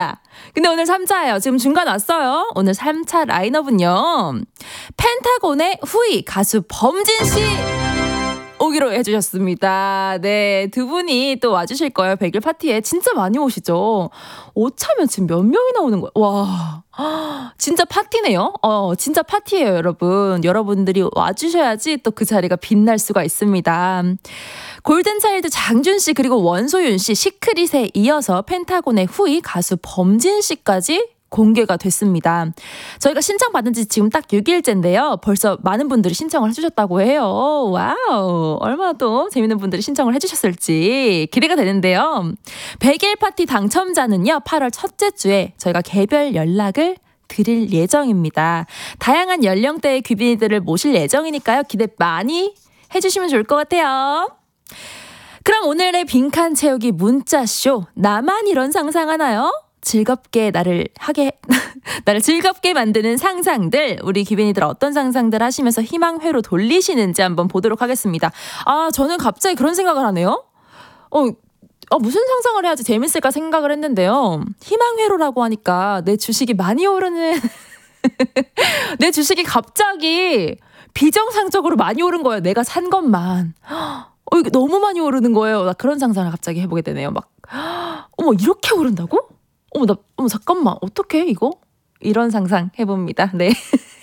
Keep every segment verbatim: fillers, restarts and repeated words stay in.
근데 오늘 삼 차예요. 지금 중간 왔어요. 오늘 삼 차 라인업은요. 펜타곤의 후이 가수 범진씨 오기로 해주셨습니다. 네, 두 분이 또 와주실 거예요. 백일 파티에. 진짜 많이 오시죠. 오 차면 지금 몇 명이 나오는 거예요? 와, 진짜 파티네요. 어, 진짜 파티예요, 여러분. 여러분들이 와주셔야지 또 그 자리가 빛날 수가 있습니다. 골든차일드 장준씨 그리고 원소윤씨, 시크릿에 이어서 펜타곤의 후이 가수 범진씨까지 공개가 됐습니다. 저희가 신청받은 지 지금 딱 육 일째인데요. 벌써 많은 분들이 신청을 해주셨다고 해요. 와우, 얼마나 또 재밌는 분들이 신청을 해주셨을지 기대가 되는데요. 백일 파티 당첨자는요, 팔월 첫째 주에 저희가 개별 연락을 드릴 예정입니다. 다양한 연령대의 귀빈이들을 모실 예정이니까요. 기대 많이 해주시면 좋을 것 같아요. 그럼 오늘의 빈칸 채우기 문자쇼. 나만 이런 상상하나요? 즐겁게 나를 하게 나를 즐겁게 만드는 상상들, 우리 귀빈이들 어떤 상상들 하시면서 희망회로 돌리시는지 한번 보도록 하겠습니다. 아, 저는 갑자기 그런 생각을 하네요. 어, 어 무슨 상상을 해야지 재밌을까 생각을 했는데요. 희망회로라고 하니까 내 주식이 많이 오르는 내 주식이 갑자기 비정상적으로 많이 오른 거예요. 내가 산 것만. 어, 이게 너무 많이 오르는 거예요. 나 그런 상상을 갑자기 해보게 되네요. 막, 어머, 이렇게 오른다고? 어머, 나, 어머, 잠깐만. 어떡해, 이거? 이런 상상 해봅니다. 네.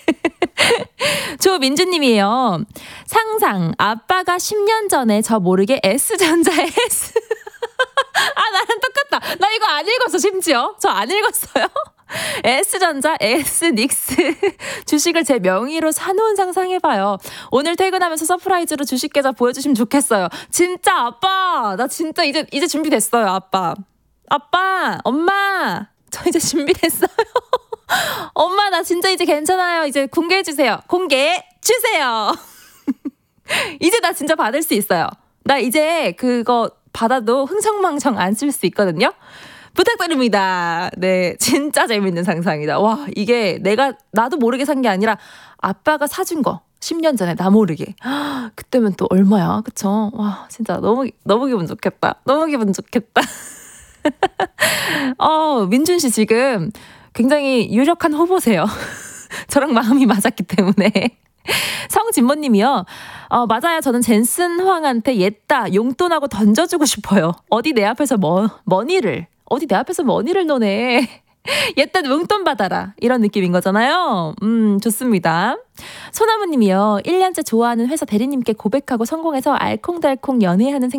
조민주님이에요. 상상. 아빠가 십 년 전에 저 모르게 S전자에 S. 아, 나랑 똑같다. 나 이거 안 읽었어, 심지어. 저 안 읽었어요. S전자, S닉스 주식을 제 명의로 사놓은 상상해봐요. 오늘 퇴근하면서 서프라이즈로 주식 계좌 보여주시면 좋겠어요. 진짜 아빠, 나 진짜 이제 이제 준비됐어요. 아빠, 아빠, 엄마, 저 이제 준비됐어요. 엄마, 나 진짜 이제 괜찮아요. 이제 공개해주세요. 공개해주세요. 이제 나 진짜 받을 수 있어요. 나 이제 그거 받아도 흥청망청 안 쓸 수 있거든요. 부탁드립니다. 네, 진짜 재밌는 상상이다. 와, 이게 내가 나도 모르게 산 게 아니라 아빠가 사준 거. 십 년 전에 나 모르게. 그때면 또 얼마야, 그쵸? 와, 진짜 너무 너무 기분 좋겠다. 너무 기분 좋겠다. 어, 민준 씨 지금 굉장히 유력한 후보세요. 저랑 마음이 맞았기 때문에. 성진모님이요. 어, 맞아요. 저는 젠슨 황한테 옛다 용돈하고 던져주고 싶어요. 어디 내 앞에서 뭐, 머니를 어디 내 앞에서 머니를 노네. 옛다 용돈 받아라. 이런 느낌인 거잖아요. 음, 좋습니다. 소나무님이요. 일 년째 좋아하는 회사 대리님께 고백하고 성공해서 알콩달콩 연애하는 생